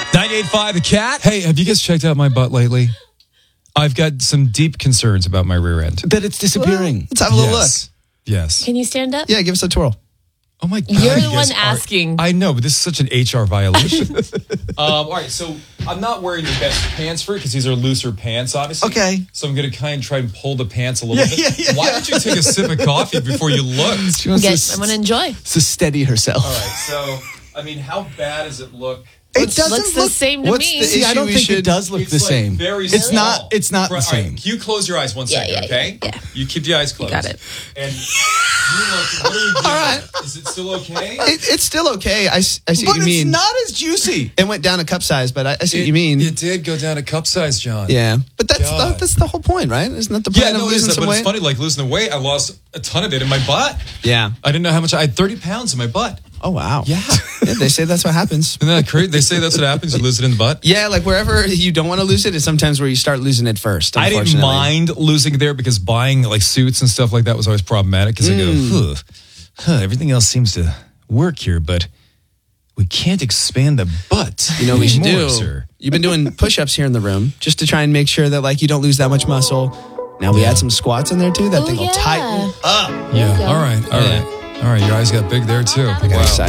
98.5 The Cat. Hey, have you guys checked out my butt lately? I've got some deep concerns about my rear end. That it's disappearing. Let's have a little look. Yes. Can you stand up? Yeah, give us a twirl. Oh my God. You're you the guys one are- asking. I know, but this is such an HR violation. All right, so I'm not wearing the best pants for it because these are looser pants, obviously. Okay. So I'm going to kind of try and pull the pants a little bit. yeah. Why don't you take a sip of coffee before you look? She wants Yes, I'm going to enjoy. to steady herself. All right, so, I mean, how bad does it look? It doesn't Looks the same to What's me. the See, I issue don't we think should- it does look It's the like same. very It's small. not. It's not the All same. right, you close your eyes one Yeah, second, yeah, okay? yeah. You keep your eyes closed. got it. And you look, what are you doing? All right. Is it still okay? It's still okay. I see But what you it's mean. not as juicy. It went down a cup size, but I see what you mean. It did go down a cup size, John. Yeah, but God. that's the whole point, right? Isn't that the Yeah, point no, of it is losing that, some but weight? it's funny, like losing the weight, I lost a ton of it in my butt. Yeah. I didn't know how much, I had 30 pounds in my butt. Oh wow. Yeah. Yeah, they say that's what happens. Isn't that crazy? They say that's what happens, you lose it in the butt. Yeah, like wherever you don't want to lose it is sometimes where you start losing it first. I didn't unfortunately. mind losing it there because buying like suits and stuff like that was always problematic because I go, everything else seems to work here, but we can't expand the butt. You know what we should anymore, do? sir. You've been doing push-ups here in the room just to try and make sure that like you don't lose that much muscle. Now we add some squats in there too. That Oh, thing will yeah. tighten up. There you Yeah. go. All right. All right. All right. Your eyes got big there too. I got Wow. excited.